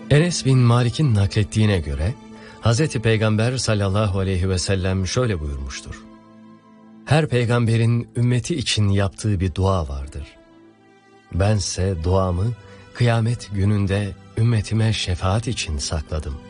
Enes bin Malik'in naklettiğine göre Hz. Peygamber sallallahu aleyhi ve sellem şöyle buyurmuştur. Her peygamberin ümmeti için yaptığı bir dua vardır. Bense duamı kıyamet gününde ümmetime şefaat için sakladım.